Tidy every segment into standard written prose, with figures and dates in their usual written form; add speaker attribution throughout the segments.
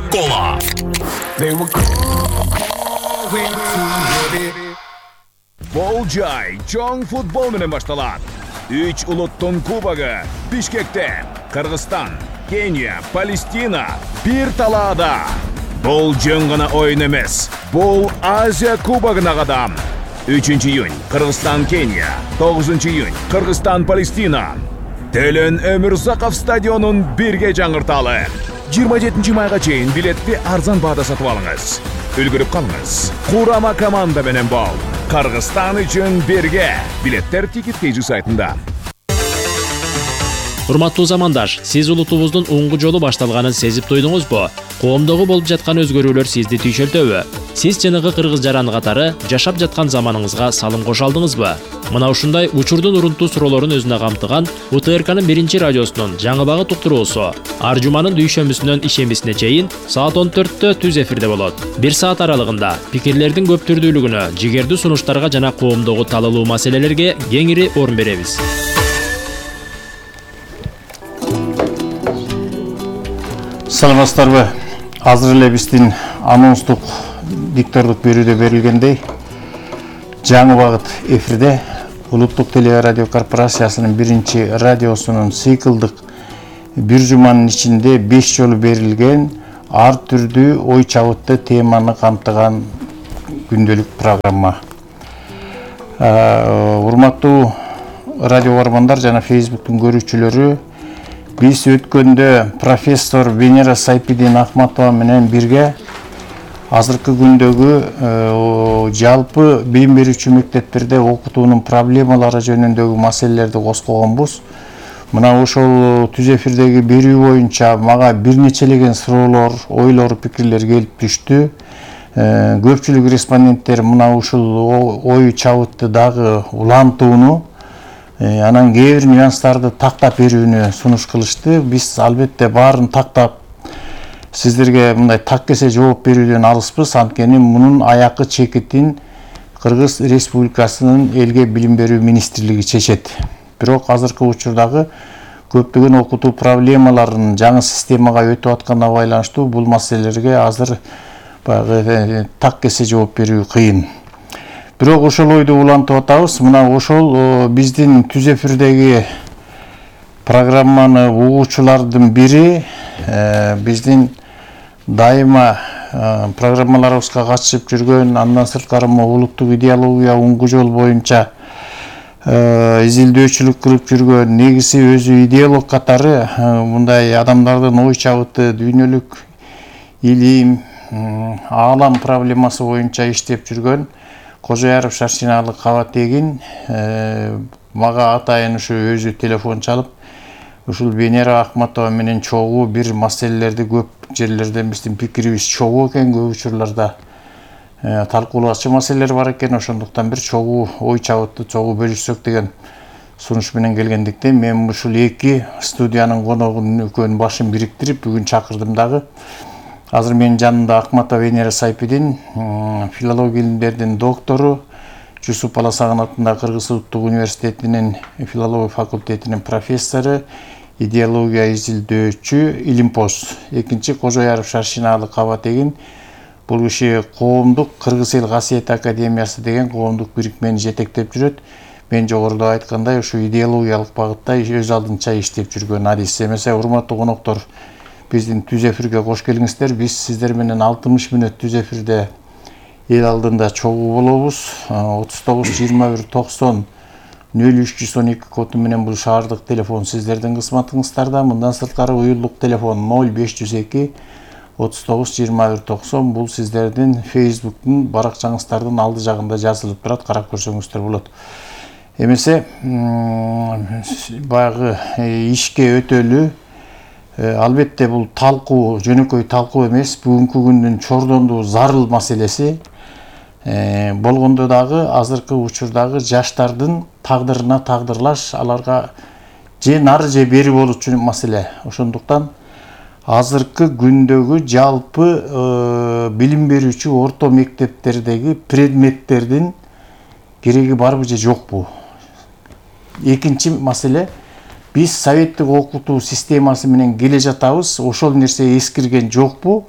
Speaker 1: Кока-Кола.
Speaker 2: Болжай чоң футбол менен башталат. 3 улуттун кубогу Бишкекте. Кыргызстан, Кения, Палестина бир талаада. Бул жөн гана оюн эмес. Бул Азия кубогуна кадам. 3 июнь Кыргызстан, Кения. 9 июнь Кыргызстан, Палестина. Төлөн Өмүрзаков стадионун бирге жаңырталы. 27 майга чейин билетти арзан баада сатып алыңыз. Үлгүрүп калыңыз. Курама команда менен бол. Кыргызстан үчүн бирге. Билеттер Ticket.kg сайтында.
Speaker 3: Урматтуу замандаш, сиз улутубуздун оңгу жолу башталганын сезип туйдуңузбу? Коомдогу болуп жаткан өзгөрүүлөр сизди түйшөлтөбү? Сиз жанагы кыргыз жаран катары жашап жаткан заманыңызга салым кошо алдыңызбы? Мына ушундай учурдун урунтуу суроолорун өзүнө камтыган УТРКнын 1 радиосунун жаңы багыт уктуруусу ар жуманын дүйшөмбүсүнөн ишембисине чейин саат 14-тө түз эфирде болот. 1 саат аралыгында пикирлердин көп түрдүүлүгүнө, жигердүү сунуштарга жана коомдогу талалуу маселелерге кеңири орун беребиз.
Speaker 4: Саламатсыздарбы? Азыр эле биздин анонстук диктордук берүүдө берилгендей, жаңы багыт эфирде Улуттук телерадио корпорациясынын 1 радиосунун циклдык бир жуманын ичинде 5 жолу берилген ар түрдүү ой чабытты теманы камтыган күндөлүк программа. Урматтуу радио бармандар жана Facebooктун көрүүчүлөрү, биз өткөндө профессор Венера Сайпидин Ахматова менен бирге азыркы күндөгү жалпы билим берүүчү мектептерде окутуунун проблемалары жөнүндөгү маселелерди козгогонбуз. Мына ошол түз эфирдеги берүү боюнча мага бир нечелеген суроолор, ойлор, пикирлер келип түштү. Көпчүлүк респонденттер мына ушул ой чабытты дагы улантууну, анан кээ бир нюанстарды тактап берүүнү сунуш кылышты. Биз албетте баарын тактап сиздерге мындай так кесе жооп берүүдөн алыспыз. Анткени мунун аякы чекитин Кыргыз Республикасынын элге билим берүү министрлиги чечет. Бирок азыркы учурдагы көптөгөн окутуу проблемаларынын жаңы системага өтүп атканына байланыштуу бул маселелерге азыр так кесе жооп берүү кыйын. Бирок ошол ойду улантып атабыз. Мына ошол биздин түз эфирдеги программаны угуучулардын бири, биздин дайыма программаларыбызга катышып жүргөн, андан сырткары улуттук идеология оңгу жол боюнча изилдөөчүлүк кылып жүргөн, негизи өзү идеолог катары мындай адамдардын ой чабыты, дүйнөлүк илим, аалам проблемасы боюнча иштеп жүргөн Кожояров Шаршиналы Кабатегин мага атайын ушу өзү телефон чалып, ушул Венера Ахматова менен чогуу бир маселелерди көп жерлерден биздин пикирибиз чогуу экен, көп учурларда талкуулаачу маселелер бар экен, ошондуктан бир чогуу ой чабытты чогуу бөлүшсөк деген сунуш менен келгендиктен мен ушул эки студиянын коногунун экөөнүн башын бириктирип бүгүн чакырдым дагы. Азыр менин жанымда Ахматова Венера Сайпидин, филология илимдеринин доктору, Жусуп Баласагын атындагы Кыргыз Улуттук университетинин филология факультетинин профессору, идеология изилдөөчү, илимпоз. Экинчи Кожояров Шаршиналы Кабатегин, бул киши коомдук Кыргыз эл касиет академиясы деген коомдук бирикмени жетектеп жүрөт. Мен жогоруда айткандай ушу идеологиялык багытта өз алдынча иштеп жүргөн адис. Эмесе урматтуу коноктор, биздин түз эфирге кош келиңиздер. Биз сиздер менен 60 мүнөт түз эфирде эл алдында чогуу болобуз. 39-21-90-0312 коду менен бул шаардык телефон сиздердин кызматыңыздарда. Мындан сырткары уюлдук телефон 0502-39-21-90 бул сиздердин Facebooktун баракчаңыздардын алды жагында жазылып турат, карап көрсөңүздөр болот. Эмесе баягы ишке өтөлү. Албетте бул талкуу, жөнөкөй талкуу эмес, бүгүнкү күндүн чордондуу зарыл маселеси. Болгондо дагы азыркы учурдагы жаштардын тагдырына тагдырлаш, аларга же нары же бери болчу маселе. Ошондуктан азыркы күндөгү жалпы билим берүүчү орто мектептердеги предметтердин кереги барбы же жокпу? Экинчи маселе, биз советтик окутуу системасы менен келе жатабыз, ошол нерсе эскирген жокпу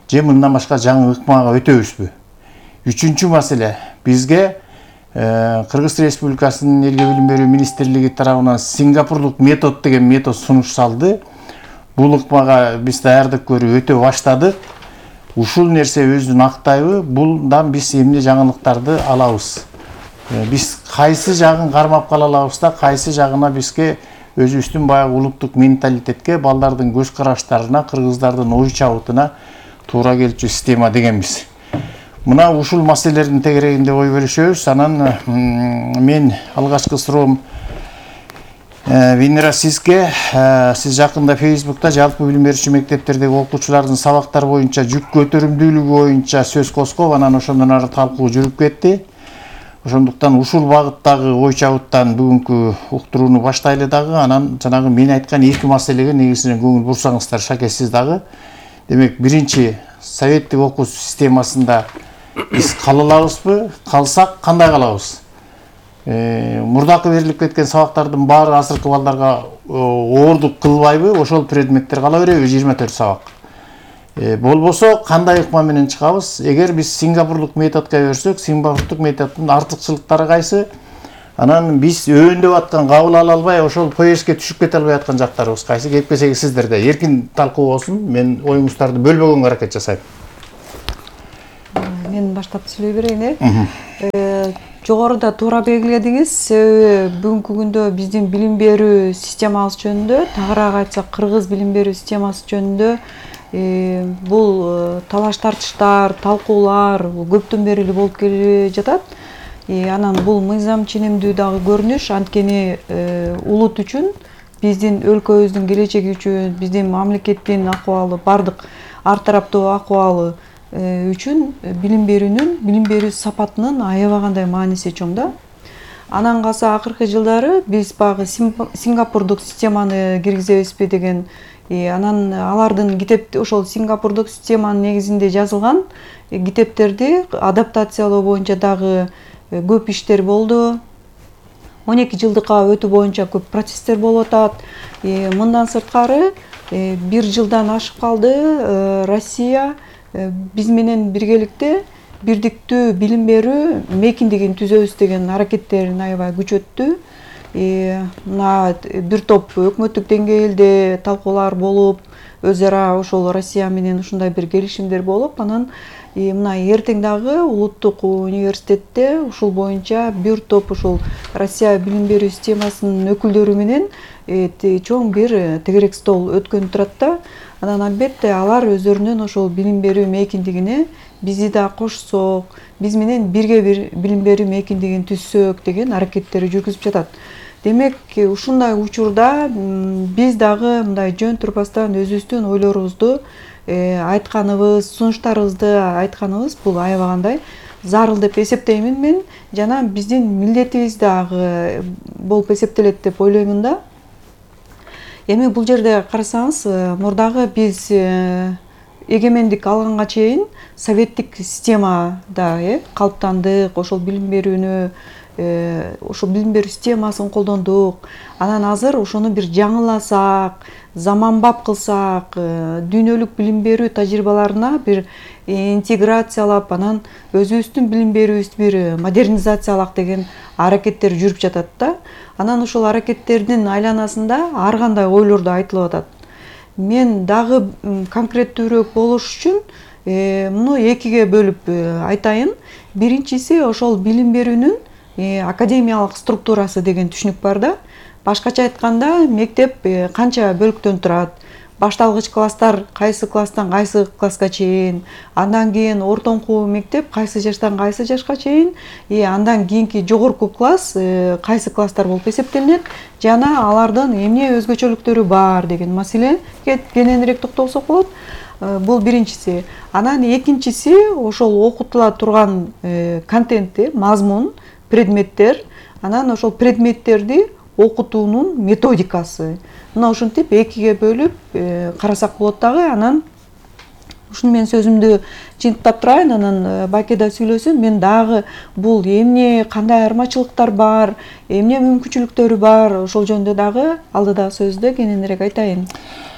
Speaker 4: же мындан башка жаңы ыкмага өтөбүзбү? Үчүнчү маселе, бизге Кыргыз Республикасынын Элге билим берүү министрлиги тарабынан Сингапурлук метод деген метод сунуш салды. Бул ыкмага биз даярдык көрүп өтө баштадык. Ушул нерсе өзүн актайбы? Булдан биз эмне жаңылыктарды алабыз? Биз кайсы жагын кармап кала алабыз да, кайсы жагына бизге өзүбүздүн баягы улуттук менталитетке, балдардын көз караштарына, кыргыздардын ой чабытына туура келчү система дегенбиз. Мына ушул маселелердин тегерегинде ой бөлүшөбүз. Анан мен алгачкы суроом Венера сизге. Сиз жакында Facebook'та жалпы билим берүүчү мектептердеги окуучулардын сабактар боюнча жүк көтөрүмдүүлүгү боюнча сөз козгоп, анан ошондон ары талкуу жүрүп кетти. Ошондуктан ушул багыттагы ой чабыттан бүгүнкү уктурууну баштайлы дагы. Анан жанагы мен айткан эки маселеге негизинен көңүл бурсаңыздар, Шаке сиз дагы. Демек, биринчи, советтик окуу системасында биз кала алабызбы? Калсак кандай калабыз? Мурдакы берилип кеткен сабактардын баары азыркы балдарга оордук кылбайбы? Ошол предметтер кала береби 24 сабак? Болбосо кандай ыкма менен чыгабыз? Эгер биз Сингапурлук методко берсек, Сингапурлук методдун артыкчылыктары кайсы? Анан биз өөндөп аткан, кабыл ала албай, ошол поездге түшүп кете албай аткан жактарыбыз кайсы? Кепкесеги сиздерде эркин талкуу болсун. Мен оюңуздарды бөлбөгөнгө аракет жасайм.
Speaker 1: Мен баштап сүйлөй берейин. Жогоруда туура белгиледиңиз. Бүгүнкү күндө биздин билим берүү системабыз жөнүндө, тагыраак айтсак, кыргыз билим берүү системасы жөнүндө бул талаш тартыштар, талкуулар көптөн бери эле болуп келе жатат. Анан бул мыйзам ченемдүү дагы көрүнүш. Анткени улут үчүн, биздин өлкөбүздүн келечеги үчүн, биздин мамлекеттин акыбалы, бардык ар тараптуу акыбалы үчүн билим берүү сапатынын аябагандай мааниси чоң да. Анан калса акыркы жылдары биз багы Сингапурдук системаны киргизебизби деген, анан алардын ошол Сингапурдук системанын негизинде жазылган китептерди адаптациялоо боюнча дагы көп иштер болду. 12 жылдыкка өтүү боюнча көп процесстер болуп атат. Мындан сырткары 1 жылдан ашып калды. Россия биз менен биргеликте бирдиктүү билим берүү мейкиндигин түзөбүз деген аракеттерин аябай күчөттү. Мына бир топ өкмөттүк деңгээлде талкуулар болуп, өз ара ошол Россия менен ушундай бир келишимдер болуп, анан мына эртең дагы улуттук университетте ушул боюнча бир топ ушул Россия билим берүү системасынын өкүлдөрү менен чоң бир тегерек стол өткөнү турат да. Анан албетте алар өздөрүнүн ошол билим берүү мейкиндигине бизди да кошсок, биз менен бирге бир билим берүү мейкиндигин түзсөк деген аракеттери жүргүзүп жатат. Демек, ушундай учурда биз дагы мындай жөн турбастан өзүбүздүн ойлорубузду айтканыбыз, сунуштарыбызды айтканыбыз бул аябагандай зарыл деп эсептеймин мен. Жана биздин милдетибиз дагы болуп эсептелет деп ойлоймун да. Эми бул жерде карасаңыз, мурдагы биз эгемендик алганга чейин советтик системада калыптандык, ошол билим берүүнү, ошол билим берүү системасын колдондук. Анан азыр ошону бир жаңыласак, заманбап кылсак, дүйнөлүк билим берүү тажрыйбаларына бир интеграциялап, анан өзүбүздүн билим берүүбүздү бир модернизациялак деген аракеттер жүрүп жатат да. Анан ошол аракеттердин айланасында ар кандай ойлорду айтылып атат. Мен дагы конкреттүүрөөк болуш үчүн муну экиге бөлүп айтайын. Биринчиси ошол билим берүүнүн академиялык структурасы деген түшүнүк бар да. Башкача айтканда, мектеп канча бөлүктөн турат? Башталгыч класстар кайсы класстан кайсы класска чейин, андан кийин ортоңку мектеп кайсы жаштан кайсы жашка чейин, андан кийинки жогорку класс кайсы класстар болуп эсептелинет, жана алардын эмне өзгөчөлүктөрү бар деген маселеге кененирээк токтолсок болот. Бул биринчиси. Анан экинчиси ошол окутула турган контенти, мазмун, предметтер, анан ошол предметтерди окутуунун методикасы. Мына ушинтип экиге бөлүп карасак болот дагы. Анан ушуну мен сөзүмдү жыйынтыктап турайын, анан Байке да сүйлөсүн. Мен дагы бул эмне, кандай айырмачылыктар бар, эмне мүмкүнчүлүктөрү бар, ошол жөнүндө дагы алдыда сөздө кененирээк айтайын.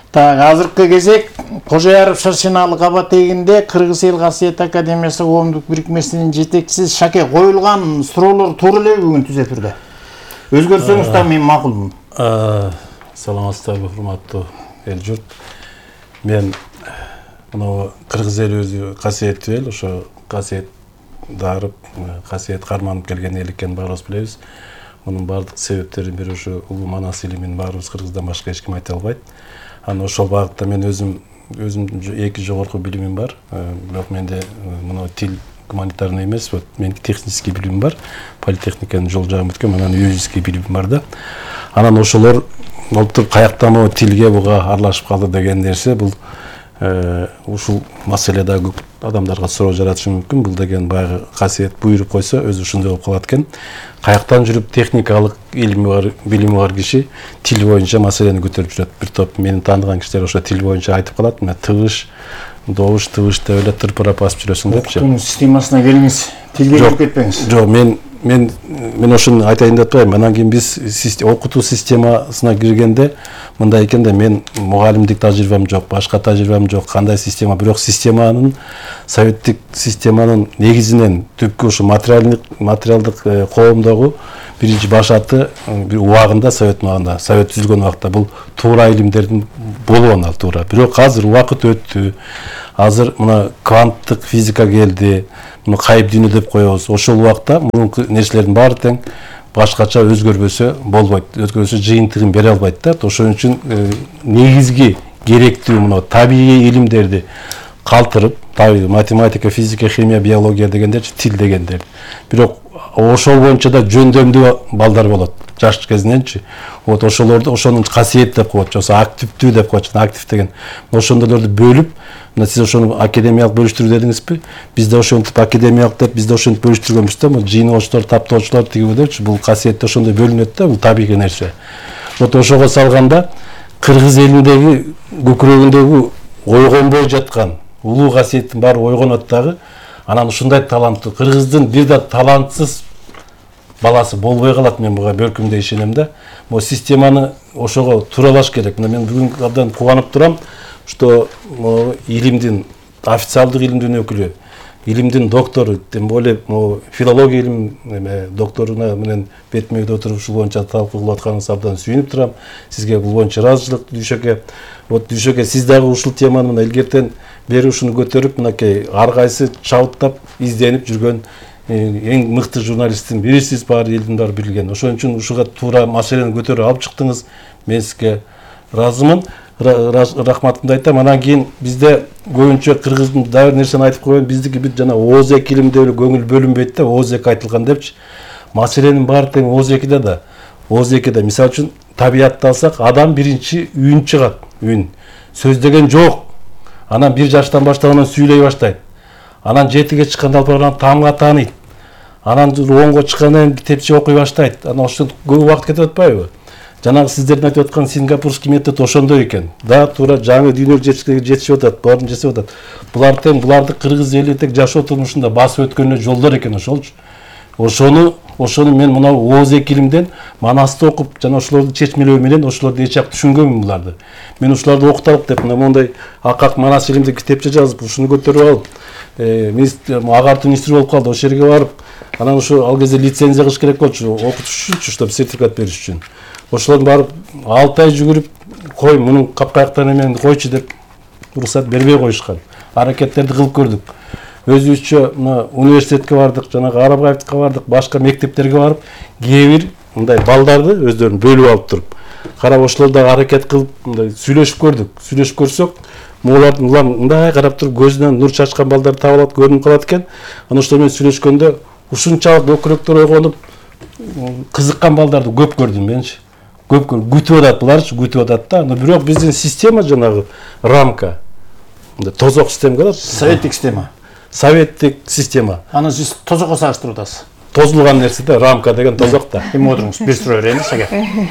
Speaker 4: Так, азыркы кезек Кожояров Шаршеналык аба тегинде Кыргыз эл касиет академиясы коомдук бирикмесинин жетекчиси Шаке, коюлган суроолор туура элеби бүгүн түзө түрдө? Өзгөрсөңүз да мен макулмун.
Speaker 5: Саламатсыздарбы, урматтуу эл журт. Мен мына кыргыз эли өзү касиеттүү эл, ошо касиет дарып, касиет карманып келген эл экенин баарыбыз билебиз. Мунун бардык себептеринин бири ушу улуу Манас илимин баарыбыз кыргыздан башка эч ким айта албайт. Анан ошол багытта мен өзүм 2 жогорку билимим бар. Бирок менде мына тил гуманитарный эмес, вот мен технический билимим бар. Политехниканын жол жагын бүткөм, анан юридический билимим бар да. Анан ошолор олтур каяктан тилге буга аралашып калды деген нерсе, бул ушул маселеде көп адамдарга суроо жаратышы мүмкүн. Бул деген баягы касиет буйруп койсо өзү ушундай болуп калат экен. Каяктан жүрүп техникалык илими бар, билими бар киши тил боюнча маселени көтөрүп жүрөт. Бир топ менин тааныган кишилер ошо тил боюнча айтып калат. Мына тыгыш, добуш деп эле тырпырап басып жүрөсүң депчи.
Speaker 4: Окутуунун системасына келиңиз. Тилге кирип кетпеңиз.
Speaker 5: Жок, мен ошону айтайын деп атпайм. Анан кийин биз окутуу системасына киргенде мындай экен да, мен мугалимдик тажрыйбам жок, башка тажрыйбам жок, кандай система, бирок системанын, советтик системанын негизинен түпкү ушу материалдык коомдогу биринчи баш аты бир убагында, совет убагында, совет түзүлгөн убакта бул туура илимдердин болугуна туура. Бирок азыр убакыт өттү. Азыр мына кванттык физика келди, муну кайып дүйнө деп коебуз. Ошол убакта мурунку нерселердин баары тең башкача өзгөрбөсө болбойт. Өзгөрбөсө жыйынтыгын бере албайт да. Ошон үчүн негизги керектүү мына табигый илимдерди калтырып, математика, физика, химия, биология дегендерчи, тил дегендер. Бирок ошол боюнча да жөндөмдүү балдар болот. Жаш кезиненчи. Вот ошолорду ошонун касиет деп коет, жоксо активдүү деп коет. Актив деген ошондойлорду бөлүп, мына сиз ошону академиялык бөлүштүрүү дедиңизби? Бизде ошентип академиялык деп, бизде ошентип бөлүштүргөнбүз да. Жыйноочулар, таптоочулар тигиби депчи, бул касиетте ошондой бөлүнөт да, бул табигый нерсе. Вот ошого салганда кыргыз элиндеги көкүрөгүндөгү ойгонбой жаткан улуу касиеттин баары ойгонот дагы. Анан ушундай таланттуу кыргыздын бир да талантсыз баласы болбой калат, мен буга бөркүмдө ишенем да. Бул системаны ошого туралаш керек. Мен бүгүн абдан кубанып турам, что илимдин официалдык илимдин өкүлү, илимдин доктору, тем более филология илим докторуна менен бетме-бет отуруп ушул боюнча талкуу кылып атканыңызга абдан сүйүнүп турам. Сизге бул боюнча ыраазычылык, Дүйшөкө. Вот Дүйшөкө, сиз дагы ушул теманы мына илгертен бери ушуну көтөрүп, мынакей ар кайсы чабыттап, изденип жүргөн эң мыкты журналисттин бирисиз, баары элдин баары билген. Ошон үчүн ушуга туура маселени көтөрүп алып чыктыңыз. Мен сизге ыраазымын. Рахматымды айтам. Анан кийин бизде көбүнчө кыргыздын дагы нерсени айтып коеюн, биздики бир жана ооз-эки илимде эле көңүл бөлүнбөйт да, ооз-эки айтылган депчи. Маселенин баары тең ооз-экиде да. Ооз-экиде, мисалы үчүн табиатты алсак, адам биринчи үн чыгат, үн. Сөз деген жок. Анан 1 жаштан баштап анан сүйлөй баштайт. Анан 7ге чыкканда алып тамга тааныйт. Анан 10го чыккандан кийин китепче окуй баштайт. Анан ошо көп убакыт кетип атпайбы? Жанагы сиздердин айтып аткан сингапурский метод ошондой экен. Да, туура жаңы дүйнөлүк жетишип атат, баарын жасап атат. Булар тең буларды кыргыз эли тең жашоо турмушунда басып өткөн жолдор экен ошолчу. Ошону мен мына ооз-эки илимден Манасты окуп, жана ошолорду чечмелөө менен ошолорду эч жак түшүнгөнмүн буларды. Мен ошолорду окуталык деп мондай акак Манас илимде китепче жазып, ушуну көтөрүп алып, агартуу министри болуп калды, ошол жерге барып, анан ошо ал кезде лицензия кылыш керек болчу, окутуш үчүн, чтобы сертификат бериш үчүн. Ошолорду барып 6 ай жүгүрүп, кой, мунун капкаяктан эмен койчу деп уруксат бербей коюшкан. Аракеттерди кылып көрдүк. Өзүбүзчө университетке бардык, жанагы Арабаевдикке бардык, башка мектептерге барып, кээ бир мындай балдарды өздөрүн бөлүп алып туруп, карап ошолор дагы аракет кылып, мындай сүйлөшүп көрдүк. Сүйлөшүп көрсөк, улар мындай карап туруп көзүнөн нур чачкан балдар табылат, көрүнүп калат экен. Анан ошолор менен сүйлөшкөндө ушунчалык өкүрөктөр ойгонуп, кызыккан балдарды көп көрдүм менчи. Көп күтүп атат буларчы, күтүп атат да. Но бирок биздин система жанагы рамка, тозок система калат.
Speaker 4: Советтик система.
Speaker 5: Советтик система.
Speaker 4: Аны сиз тозокко салыштырып атасыз.
Speaker 5: Тозулган нерсе да, рамка деген тозок да.
Speaker 4: Эми отуруңуз, бир суроо берейин, Шаке.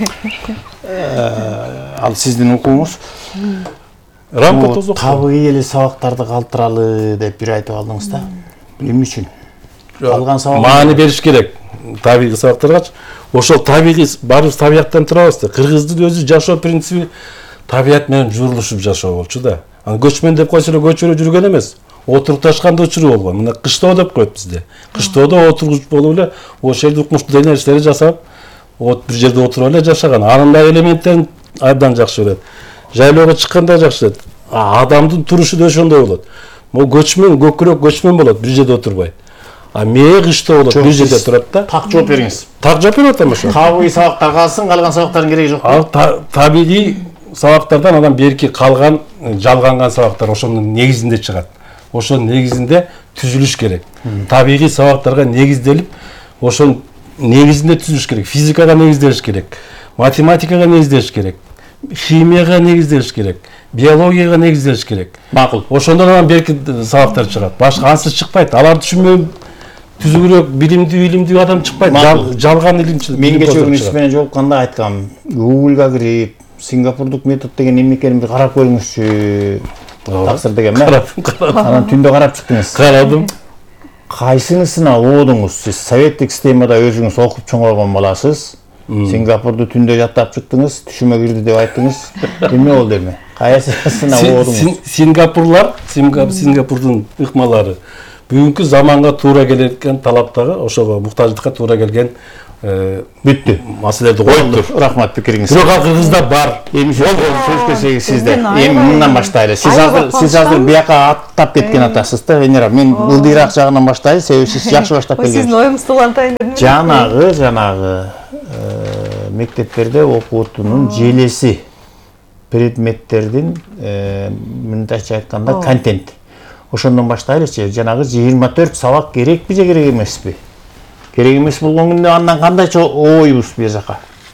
Speaker 4: Ал сиздин укугуңуз.
Speaker 5: Рамка тозок.
Speaker 4: Табигый эле сабактарды калтыралы деп бир айтып алдыңыз да. Эмне үчүн? Алган сабак
Speaker 5: маани бериш керек. Табигый сабактаргачы. Ошол табигый, баарыбыз табияттан турабыз да. Кыргыздын өзү жашоо принциби табият менен журулушуп жашоо болчу да. Анан көчмөн деп койсо эле көчөрө жүргөн эмес. Отурукташканда учуру болгон. Мына кыштоо деп коет бизде. Кыштоодо отургуч болуп эле ошол жерде укмуштуу нерселерди жасап, бир жерде отуруп эле жашаган. Анын да элементтерин абдан жакшы билет. Жайлоого чыкканда жакшы билет. Адамдын турушу да ошондой болот. Могу көчмөн, көкүрөк көчмөн болот, бир жерде отурбайт. А мээ кышта болот, бир жерде турат да.
Speaker 4: Так жооп бериңиз.
Speaker 5: Так жооп берип атам ошо.
Speaker 4: Табигый сабактар калсын, калган сабактардын кереги жок.
Speaker 5: Ал табигый сабактардан анан берки калган жалганган сабактар ошонун негизинде чыгат. Ошонун негизинде түзүлүш керек. Табигый сабактарга негизделип, ошонун негизинде түзүлүш керек. Физикага негизделиш керек. Математикага негизделиш керек. Химияга негизделиш керек. Биологияга негизделиш керек.
Speaker 4: Макул.
Speaker 5: Ошондон анан берки сабактар чыгат. Башка ансыз чыкпайт. Аларды түшүнбөй түзүгүрөөк билимдүү адам чыкпайт. Жалган илимчил.
Speaker 4: Мен кечээ университет менен жолукканда айткам, Google'га кирип, Сингапурдук метод деген эмне экенин бир карап көрүңүзчү. Таксыр дегенме? Анан түндө карап чыктыңыз.
Speaker 5: Карадым.
Speaker 4: Кайсынысына оодуңуз? Сиз советтик системада өзүңүз окуп чоңойгон баласыз. Сингапурду түндө жаттап чыктыңыз, түшүмө кирди деп айттыңыз. Эмне болду эми? Кайсысына оодуңуз?
Speaker 5: Сингапурдун ыкмалары бүгүнкү заманга туура келген талаптагы ошого муктаждыкка туура келген
Speaker 4: бүттү.
Speaker 5: Маселелерди коюптур.
Speaker 4: Рахмат пикириңиз.
Speaker 5: Бирок ал кыргызда бар.
Speaker 4: Эми сөз кезеги сизде. Эми мындан баштайлы. Сиз азыр бияка аттап кеткен атасыз да, Венера. Мен ылдыйраак жагынан баштайын, себеби сиз жакшы баштап келдиңиз.
Speaker 1: Сиздин оюңузду улантайын дедим.
Speaker 4: Жанагы мектептерде окуутунун желеси, предметтердин мындайча айтканда контент. Ошондон баштайлычы, жанагы 24 сабак керекпи же керек эмеспи? Керек эмес болгон күндө андан кандайча оюбуз бу жака?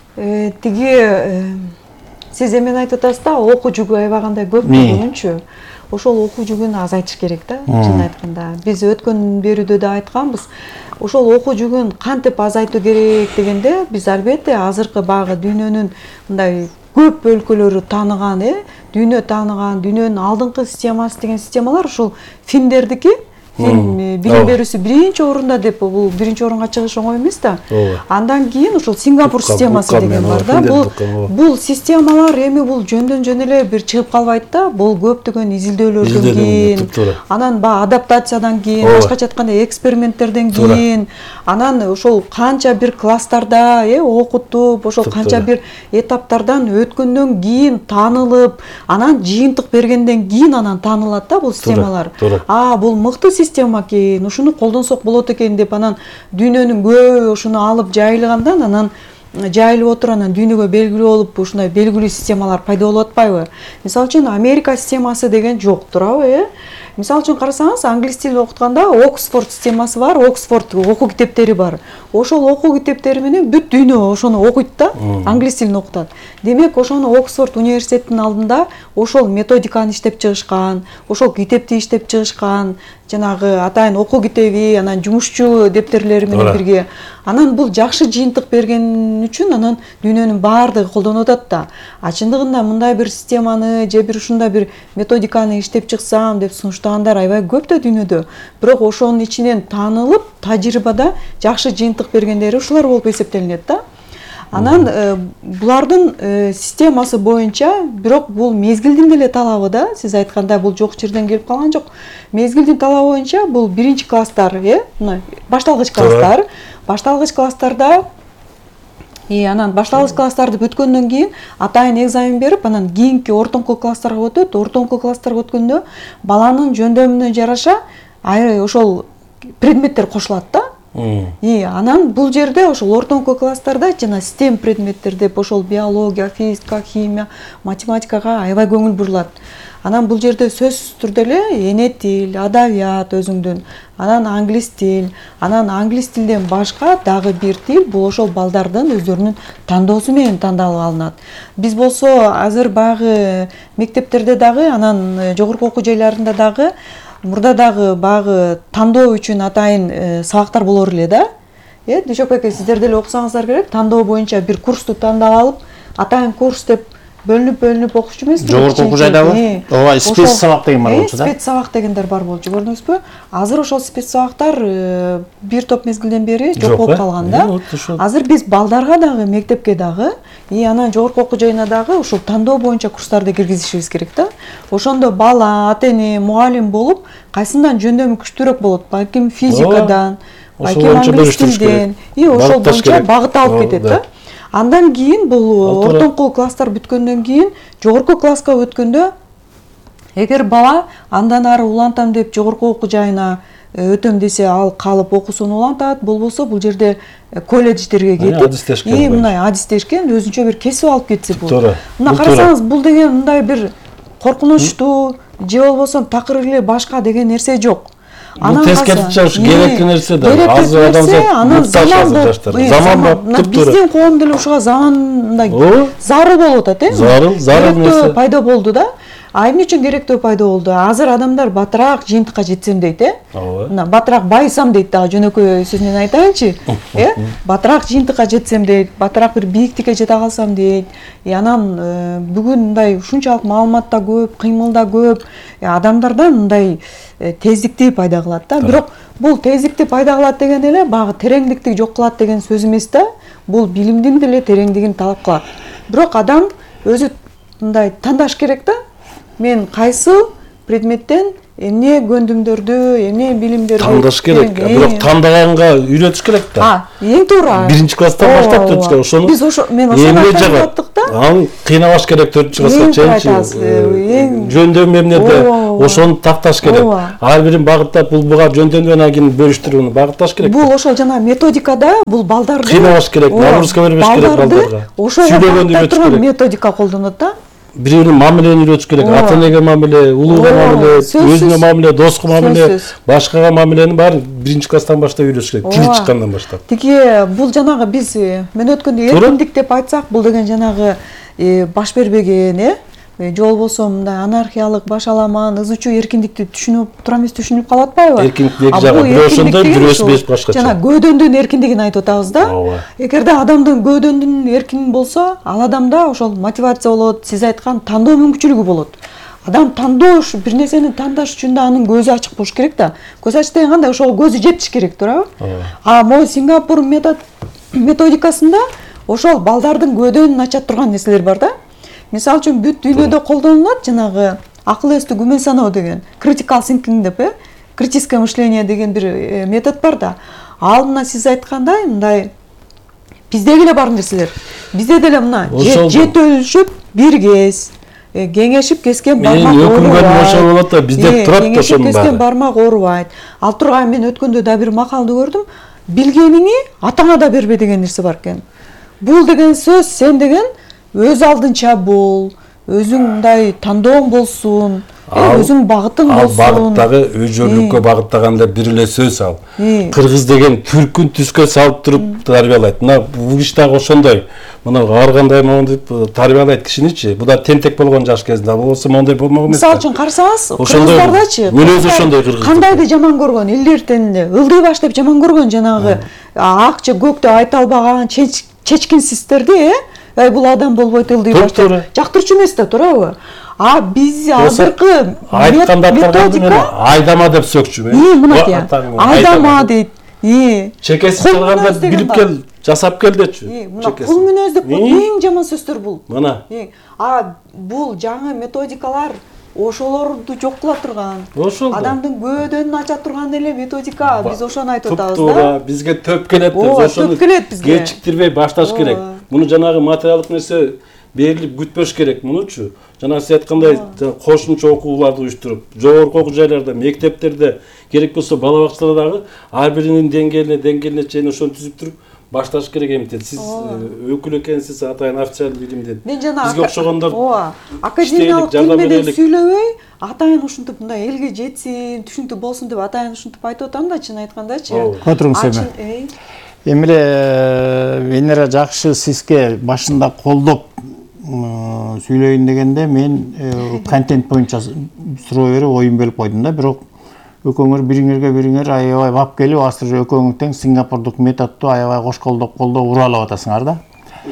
Speaker 1: Тиги сиз эмен айтып атасыз да, окуу жүгү аябагандай көп болгонунчу. Ошол окуу жүгүн азайтыш керек да, чын айтканда. Биз өткөн берүүдө да айтканбыз. Ошол окуу жүгүн кантип азайтуу керек дегенде, биз албетте азыркы багы дүйнөнүн мындай көп өлкөлөрү тааныган, дүйнө тааныган, дүйнөнүн алдыңкы системасы деген системалар ошол финдердики. Билим берүүсү биринчи орунда деп, бул биринчи орунга чыгыш оңой эмес да. Андан кийин ошол Сингапур системасы деген бар да. Бул системалар эми бул жөндөн жөн эле бир чыгып калбайт да. Бул көптөгөн изилдөөлөрдөн кийин, анан адаптациядан кийин, башкача айтканда эксперименттерден кийин, анан ошол канча бир класстарда окутуп, ошол канча бир этаптардан өткөндөн кийин таанылып, анан жыйынтык бергенден кийин анан таанылат да бул системалар. Бул мыкты система экен, ушуну колдонсок болот экен деп анан дүйнөнүн көбү ушуну алып жайылгандан анан жайылып отуруп анан дүйнөгө белгилүү болуп ушундай белгилүү системалар пайда болуп атпайбы? Мисалы үчүн Америка системасы деген жок турабы, Мисалы үчүн карасаңыз, англис тилин окутканда Оксфорд системасы бар, Оксфорд окуу китептери бар. Ошол окуу китептери менен бүт дүйнө ошону окуйт да, англис тилин окутат. Демек, ошону Оксфорд университетинин алдында ошол методиканы иштеп чыгышкан, ошол китепти иштеп чыгышкан, жанагы атайын окуу китеби, анан жумушчу дептерлери менен бирге. Анан бул жакшы жыйынтык берген үчүн анан дүйнөнүн баардыгы колдонуп атат да. Чындыгында мындай бир системаны же бир ушундай бир методиканы иштеп чыксам деп сунуштагандар аябай көп да дүйнөдө. Бирок ошонун ичинен таанылып, тажрыйбада жакшы жыйынтык бергендери ушулар болуп эсептелинет да. Анан булардын системасы боюнча, бирок бул мезгилдин деле талабы да, сиз айткандай бул жок жерден келип калган жок. Мезгилдин талабы боюнча бул биринчи класстар, башталгыч класстар. Башталгыч класстарда анан башталгыч класстарды бүткөндөн кийин атайын экзамен берип, анан кийинки ортоңку класстарга өтөт. Ортоңку класстарга өткөндө баланын жөндөмүнө жараша ошол предметтер кошулат да. Анан бул жерде ошол ортоңку класстарда жана STEM предметтер деп ошол биология, физика, химия, математикага аябай көңүл бурулат. Анан бул жерде сөзсүз түрдө эле эне тил, адабият өзүңдүн, анан англис тил, анан англис тилден башка дагы бир тил бул ошол балдардын өздөрүнүн тандоосу менен тандалып алынат. Биз болсо азыр баягы мектептерде дагы, анан жогорку окуу жайларында дагы мурда дагы багы тандоо үчүн атайын сабактар болор эле да. Дүйшөк эке, сиздер деле окусаңыздар керек, тандоо боюнча бир курсту тандап алып, атайын курс деп бөлүнүп окушчу эмеспи?
Speaker 4: Жогорку окуу жайдабы? Ооба, спец сабак деген бар болчу да?
Speaker 1: Спец сабак дегендер бар болчу, көрдүңүзбү? Азыр ошол спец сабактар бир топ мезгилден бери жок болуп калган да. Азыр биз балдарга дагы, мектепке дагы, анан жогорку окуу жайына дагы ушул тандоо боюнча курстарды киргизишибиз керек да. Ошондо бала, ата-эне, мугалим болуп, кайсындан жөндөмү күчтүүрөөк болот? Балким физикадан, балким англис тилден, ошол боюнча багыт алып кетет да. Андан кийин бул ортоңку класстар бүткөндөн кийин жогорку класска өткөндө эгер бала андан ары улантам деп жогорку окуу жайына өтөм десе, ал калып окуусун улантат, болбосо бул жерде колледждерге кетип, мындай адистешкен өзүнчө бир кесип алып кетсе болот. Мына карасаңыз, бул деген мындай бир коркунучтуу же болбосо такыр эле башка деген нерсе жок.
Speaker 5: Бул тескерисинче ушу керектүү нерсе да. Азыр адамзат заман болуп
Speaker 1: биздин коом деле ушуга замандай зарыл болуп атат,
Speaker 5: зарыл нерсе
Speaker 1: пайда болду да. Эмне үчүн керектөө пайда болду? Азыр адамдар батыраак жыйынтыкка жетсем дейт, мына батыраак байысам дейт дагы, жөнөкөй сөз менен айтайынчы, батыраак жыйынтыкка жетсем дейт, батыраак бир бийиктикке жете калсам дейт. Анан бүгүн мындай ушунчалык маалымат да көп, кыймыл да көп, адамдардан мындай тездикти пайда кылат да. Бирок бул тездикти пайда кылат деген эле багы тереңдикти жок кылат деген сөз эмес да. Бул билимдин деле тереңдигин талап кылат. Бирок адам өзү мындай тандаш керек да. Мен кайсы предметтен эмне көндүмдөрдү, эмне билимдерди
Speaker 5: тандаш керек. Бирок тандаганга үйрөтүш керек да.
Speaker 1: Эң туура.
Speaker 5: 1-класстан баштап 4-класска ошону.
Speaker 1: Биз мен ошону айтып да.
Speaker 5: Аны кыйнабаш керек 4-класска чейин. Жөндөм эмнеде ошону такташ керек. Ар бирин багыттап, бул буга жөндөмдөн кийин бөлүштүрүп багытташ керек.
Speaker 1: Бул ошол жана методикада бул балдарды
Speaker 5: кыйнабаш керек, нагрузка бербеш керек балдарга.
Speaker 1: Сүйлөгөндү өтүш керек. Методика колдонот да.
Speaker 5: Бири-бирин мамилени үйрөтүш керек. Ата-энеге мамиле, улууга мамиле, өзүнө мамиле, доско мамиле, башкага мамиленин баарын 1-класстан баштап үйрөтүш керек. Тил чыккандан баштап.
Speaker 1: Тиги бул жанагы биз мен өткөндө эркиндик деп айтсак, бул деген жанагы баш бербеген, же болбосо мындай анархиялык, башаламан, ызычуу эркиндикти түшүнүп тура эмес түшүнүп калып атпайбы?
Speaker 5: Эркиндик эки жагы, бирөө ошондой, бирөөсү беш башкача.
Speaker 1: Жана көөдөндүн эркиндигин айтып атабыз да. Эгерде адамдын көөдөндүн эркин болсо, ал адамда ошол мотивация болот, сиз айткан тандоо мүмкүнчүлүгү болот. Адам тандоош, бир нерсени тандаш үчүн да анын көзү ачык болуш керек да. Көз ачык деген кандай? Ошого көзү жетиш керек, туурабы? Могу Сингапур методикасында ошол балдардын көөдөнүн ача турган нерселер бар да. Мисалы үчүн бүт дүйнөдө колдонулат жанагы акыл эстүү күмөн саноо деген, critical thinking деп, критическое мышление деген бир метод бар да. Ал мына сиз айткандай мындай биздеги эле бар нерселер. Бизде деле мына жет өлүшүп бир кез, кеңешип кескен бармак оорубайт. Мен өкүнгөнүм ошол болот да, бизде турат да ошонун баары. Кескен бармак оорубайт. Ал тургай мен өткөндө да бир макалды көрдүм. Билгениңи атаңа да бербе деген нерсе бар экен. Бул деген сөз сен деген өз алдынча бол, өзүң мындай тандооң болсун, өзүң багытың болсун.
Speaker 5: Ал багыттагы өжөлүккө багыттаганда бир эле сөз ал. Кыргыз деген түркүн түскө салып туруп тарбиялайт. Мына бул иш дагы ошондой. Мына ар кандай монтип тарбиялайт кишиничи. Бул да тентек болгон жаш кезинде, болбосо мондай болмок эмес.
Speaker 1: Мисалы үчүн карасаңыз, кыргыздардачы
Speaker 5: өзү ошондой кыргыз.
Speaker 1: Кандайды жаман көргөн, элдертенде ылдый баш деп жаман көргөн жанагы ак же көк деп айта албаган чечкинсиздерди, бул адам болбойт ылдый баш деп жактырчу эмес да, туурабы? Биз азыркы
Speaker 5: методика айдама деп сөкчү.
Speaker 1: Мына айдама дейт.
Speaker 5: Чекеси чалганда билип кел, жасап кел дечү.
Speaker 1: Мына кул мүнөздүк эң жаман сөздөр бул.
Speaker 5: Мына.
Speaker 1: Бул жаңы методикалар ошолорду жок кыла турган. Адамдын көөдөнүн ача турган эле методика. Биз ошону айтып атабыз да.
Speaker 5: Туура, бизге төп келет деп ошону кечиктирбей башташ керек. Муну жанагы материалдык нерсе берилип күтпөш керек мунучу. Жана сиз айткандай кошумча окууларды уюштуруп, жогорку окуу жайларда, мектептерде, керек болсо бала бакчаларда дагы ар биринин деңгээлине чейин ошону түзүп туруп башташ керек эмнетет. Сиз өкүл экенсиз, атайын официалдуу билимден. Бизге окшогондор
Speaker 1: академиялык тил менен сүйлөбөй, атайын ушинтип мындай элге жетсин, түшүнүктүү болсун деп атайын ушинтип айтып атам да, чын айткандачы.
Speaker 4: Отуруңуз эми. Эми эле Венера жакшы сизге башында колдоп сүйлөйүн дегенде мен контент боюнча суроо берип оюн бөлүп койдум да, бирок экөөңөр бириңер аябай бап келип, азыр экөөңөр тең Сингапурдук методду аябай кош колдоп уралып атасыңар да.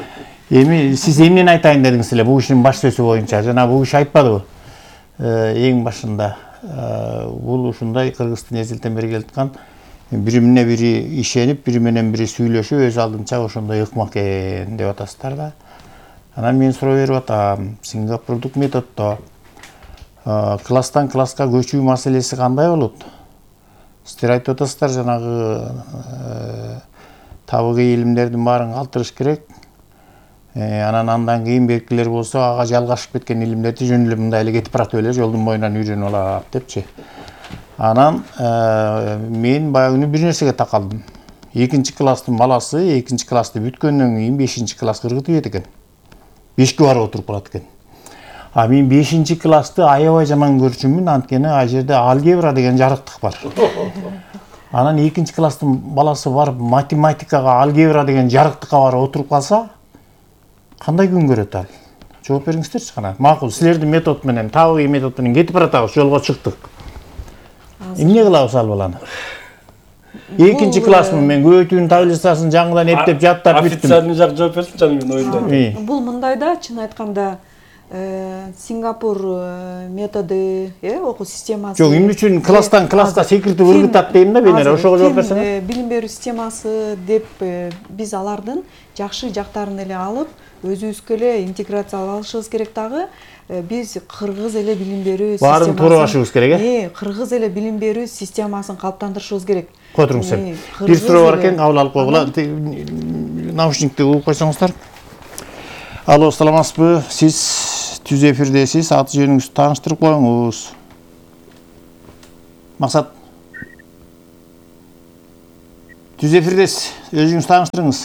Speaker 4: Эми сиз эмнени айтайын дедиңиз эле бул иштин баш сөзү боюнча? Жана бул киши айтпадыбы? Эң башында бул ушундай Кыргыздын эзелтен бери келаткан бири бири ишенип, бири менен бири сүйлөшүп, өз алдынча ошондой ыкмак экен деп атасыздар да. Анан мен суроо берип атам, Сингапурдук методдо класстан класска көчүү маселеси кандай болот? Сиздер айтып атасыздар, жанагы табыгый илимдердин баарын калтырыш керек. Андан кийин белгилер болсо, ага жалгашып кеткен илимдерди жөн эле мындай эле кетип баратып эле жолдун боюнан үйрөнүп алат депчи. Анан мен баягы күнү бир нерсеге такалдым. 2-класстын баласы 2-классты бүткөндөн кийин 5-класска кыргытып экен. 5ке барып отуруп калат экен. Мен 5-классты аябай жаман көрчүмүн, анткени ал жерде алгебра деген жарыктык бар. Анан 2-класстын баласы барып математикага, алгебра деген жарыктыкка барып отуруп калса, кандай күн көрөт ал? Жооп бериңиздерчи кана. Макул, силердин метод менен, табыгый метод менен кетип баратабыз, жолго чыктык. Эмне кылабыз ал баланы? 2-класстын мен көбөйтүүнүн таблицасын жаңыдан эптеп жаттап бүттүм.
Speaker 5: Официальный жак жооп берсин жаным, мен оюндайм.
Speaker 1: Бул мындай да, чын айтканда, Сингапур методу, окуу системасы.
Speaker 4: Жок, эмне үчүн класстан класска секиртип ыргытат дейм да, мен ошого жооп берсең.
Speaker 1: Билим берүү системасы деп биз алардын жакшы жактарын эле алып, өзүбүзгө эле интеграциялап алышыбыз керек дагы. Биз кыргыз эле билим берүү системасын
Speaker 4: баарын туура башыбыз керек,
Speaker 1: кыргыз эле билим берүү системасын калыптандырышыбыз керек.
Speaker 4: Котуруңуз сен. Бир суроо бар экен, кабыл алып койгула. Наушникти угуп койсоңуздар. Алло, саламатсызбы? Сиз түз эфирдесиз. Аты жөнүңүздү тааныштырып коюңуз. Максат. Түз эфирдесиз. Өзүңүздү тааныштырыңыз.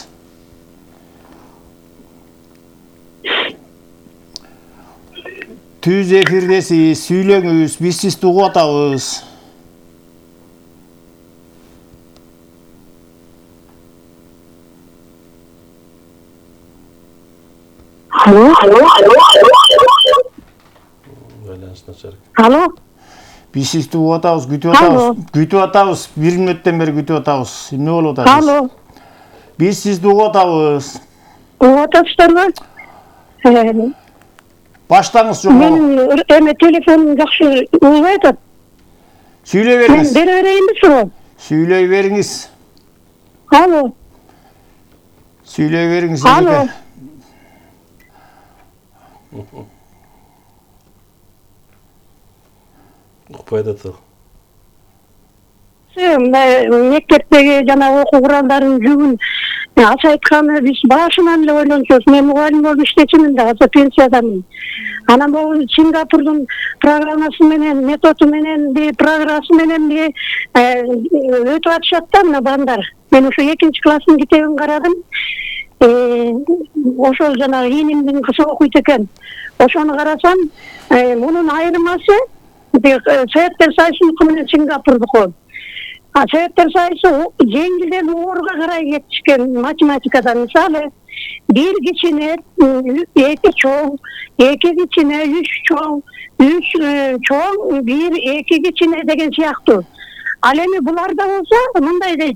Speaker 4: Түз эфирдесиз. Сүйлөңүз. Биз сизди угуп атабыз.
Speaker 6: Алло.
Speaker 4: Биз сизди угуп атабыз, күтүп атабыз. 1 мүнөттөн бери күтүп атабыз. Эмне болуп атат?
Speaker 6: Алло.
Speaker 4: Биз сизди угуп атабыз.
Speaker 6: Угуп атасыздарбы?
Speaker 4: Баштаңыз жок.
Speaker 6: Мен эме телефонум жакшы угубай атат.
Speaker 4: Сүйлөй
Speaker 6: Мен
Speaker 4: бериңиз.
Speaker 6: бере берейинби суроо?
Speaker 4: Сүйлөй бериңиз.
Speaker 6: Алло.
Speaker 4: Сүйлөй бериңиз.
Speaker 6: Алло.
Speaker 5: Укпай атат.
Speaker 6: Мектептеги жана окуу куралдарын жүгүн азайтканы биз башынан эле ойлончубуз. Мен мугалим болуп иштечимин да, азыр пенсиядамын. Анан бул Сингапурдун программасы менен, методу менен, программасы менен өтүп атышат да мына балдар. Мен ошо 2-класстын китебин карадым. Ошол жанагы ийнимдин кызы окуйт экен. Ошону карасам, мунун айырмасы Советтер Союзунуку менен Сингапурдуку. Советтер Союзу жеңилден ооруга карай кетишкен математикадан. Мисалы, 1 кичине, 2 чоң, 2 кичине, 3 чоң, 3 чоң, 1, 2 кичине деген сыяктуу. Ал эми буларда болсо мындай дейт.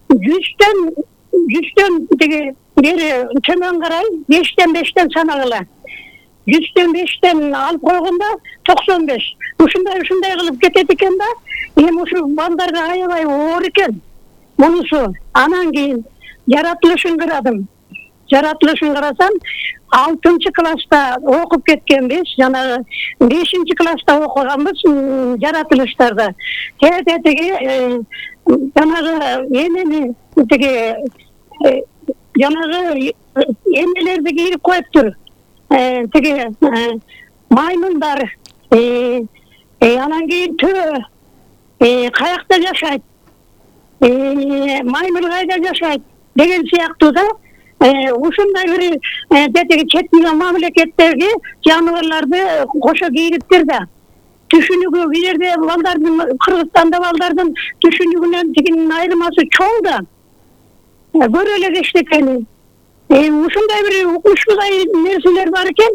Speaker 6: 100төн деги бери төмөн карай 5тен санагыла. 100төн 5тен алып койгондо 95. Ушундай кылып кетет экен да. Эми ушу балдарга аябай оор экен. Мунусу анан кийин жаратылышын карадым. Жаратылышын карасам, 6-класста окуп кеткенбиз, жанагы 5-класста окуганбыз жаратылыштарда. Теги жанагы эмени теги жанагы эмелерди кийип коюптур. Теги маймундар, анан кийин төө, каякта жашайт, маймыл кайда жашайт деген сыяктуу да. Ушундай бир теги чет мамлекеттерге жаныбарларды кошо кийириптир да. Түшүнүгү бул жерде балдардын, Кыргызстанда балдардын түшүнүгүнөн тигинин айырмасы чоң да. Көрө эле эчтекени. Ушундай бир укмуштай нерселер бар экен.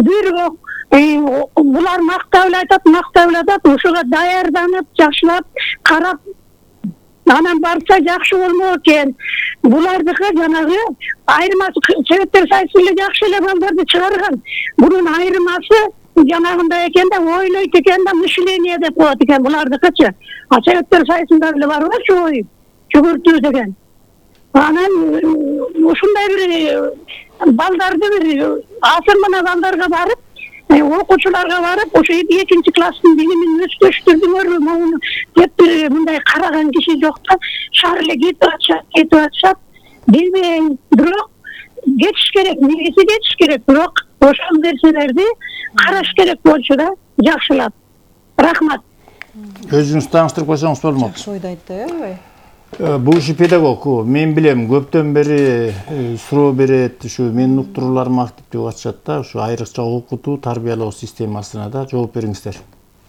Speaker 6: Булар мактап эле атат, ушуга даярданып, жакшылап, карап анан барса жакшы болмок экен. Булардыкы жанагы айырмасы Советтер Союзу эле жакшы эле балдарды чыгарган. Бунун айырмасы жанагындай экен да, ойлойт экен да, мышление деп коет экен булардыкычы. А Советтер Союзунда эле барбачы ой, жүгүртүү деген. Анан ушундай бир балдарды бир асырмана балдарга барып, окуучуларга барып, ошо 2 класстын билимин өстүрдүңөр могуну деп мындай караган киши жок да, шаар эле кетип атышат. Билбейм, бирок кетиш керек, негизи кетиш керек, бирок ошол нерселерди караш керек болчу да, жакшылап. Рахмат.
Speaker 4: Өзүңүз тааныштырып койсоңуз болмок.
Speaker 1: Жакшы ойду айтты, аябай.
Speaker 4: Бул педагог, мен билем, көптөн бери суроо берет, ушу менин уктурууларым актив деп атышат да, ушу айрыкча окутуу, тарбиялоо системасына да жооп бериңиздер.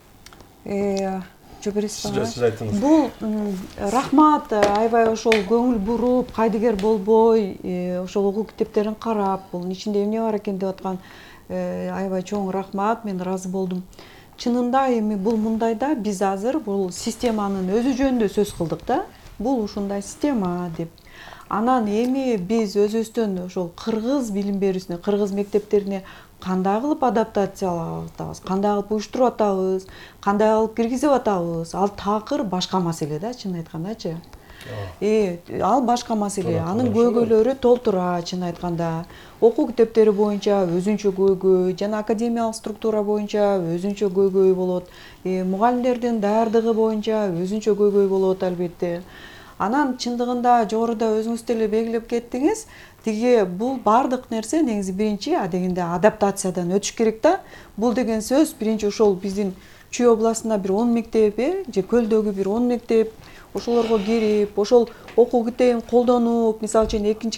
Speaker 5: Сиз айтыңыз.
Speaker 1: Бул рахмат, аябай ошол көңүл буруп, кайдыгер болбой, ошол окуу китептерин карап, бул ичинде эмне бар экен деп аткан аябай чоң рахмат, мен ыраазы болдум. Чынында эми бул мындай да, биз азыр бул системанын өзү жөнүндө сөз кылдык да. Бул ушундай система деп. Анан эми биз өзүбүздөн ошол кыргыз билим берүүсүнө, кыргыз мектептерине кандай кылып адаптациялап атабыз, кандай кылып уюштуруп атабыз, кандай кылып киргизип атабыз, ал такыр башка маселе да, чын айткандачы. Ал башка маселе. Анын көйгөйлөрү толтура, чын айтканда. Окуу китептери боюнча өзүнчө көйгөй, жана академиялык структура боюнча өзүнчө көйгөй болот. Мугалимдердин даярдыгы боюнча өзүнчө көйгөй болот албетте. Анан чындыгында жогоруда өзүңүз деле белгилеп кеттиңиз, тиги бул бардык нерсе негизи биринчи дегенде адаптациядан өтүш керек да. Бул деген сөз биринчи ошол биздин Чүй областында бир 10 мектеп, же Көлдөгү бир 10 мектеп, ошолорго кирип, ошол окуу китебин колдонуп, мисалы үчүн 2